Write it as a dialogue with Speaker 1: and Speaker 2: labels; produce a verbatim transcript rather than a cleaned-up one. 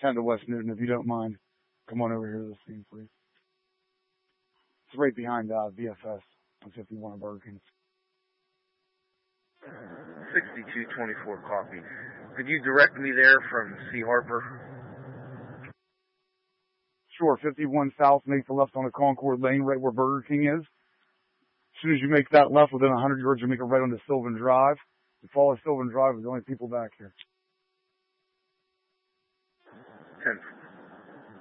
Speaker 1: ten to West Newton, if you don't mind. Come on over here to the scene, please. It's right behind uh, V F S on fifty-one Burger King.
Speaker 2: sixty-two twenty-four copy. Could you direct me there from C. Harper?
Speaker 1: Sure, fifty-one South, make the left on the Concord Lane, right where Burger King is. As soon as you make that left, within one hundred yards, you make a right onto Sylvan Drive. You follow Sylvan Drive, we're the only people back here.
Speaker 2: ten